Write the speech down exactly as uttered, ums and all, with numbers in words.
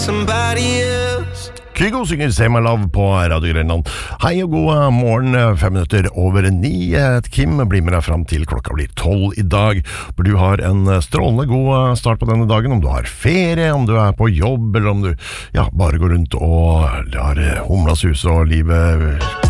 somebody else. Kygo synger Say My Love på Radio Grenland. Hei og god morgen, fem minutter over ni. Kim blir med deg frem til klokka blir tolv i dag. For du har en strålende god start på denne dagen. Om du har ferie, om du er på jobb, eller om du ja, bare går rundt og lar humla suse og livet